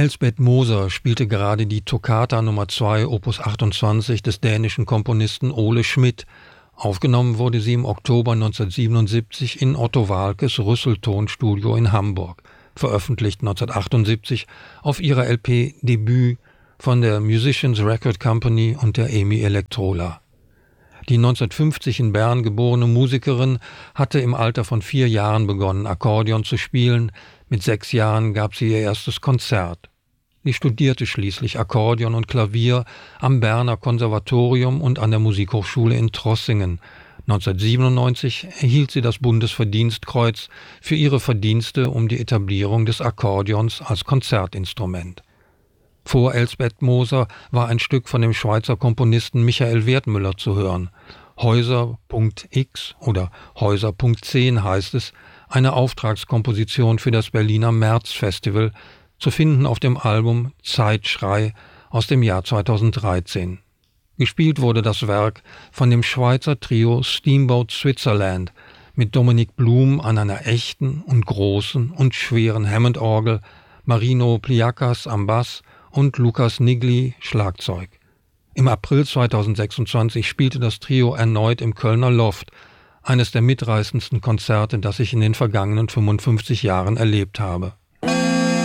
Elsbeth Moser spielte gerade die Toccata Nummer 2 Opus 28 des dänischen Komponisten Ole Schmidt. Aufgenommen wurde sie im Oktober 1977 in Otto Waalkes Rüssel-Tonstudio in Hamburg, veröffentlicht 1978 auf ihrer LP Debüt von der Musicians Record Company und der EMI Electrola. Die 1950 in Bern geborene Musikerin hatte im Alter von 4 Jahren begonnen, Akkordeon zu spielen. Mit 6 Jahren gab sie ihr erstes Konzert. Sie studierte schließlich Akkordeon und Klavier am Berner Konservatorium und an der Musikhochschule in Trossingen. 1997 erhielt sie das Bundesverdienstkreuz für ihre Verdienste um die Etablierung des Akkordeons als Konzertinstrument. Vor Elsbeth Moser war ein Stück von dem Schweizer Komponisten Michael Wertmüller zu hören. Häuser.x oder Häuser.10 heißt es, eine Auftragskomposition für das Berliner Märzfestival, zu finden auf dem Album Zeitschrei aus dem Jahr 2013. Gespielt wurde das Werk von dem Schweizer Trio Steamboat Switzerland mit Dominique Blum an einer echten und großen und schweren Hammond-Orgel, Marino Pliakas am Bass und Lukas Nigli Schlagzeug. Im April 2026 spielte das Trio erneut im Kölner Loft, eines der mitreißendsten Konzerte, das ich in den vergangenen 55 Jahren erlebt habe.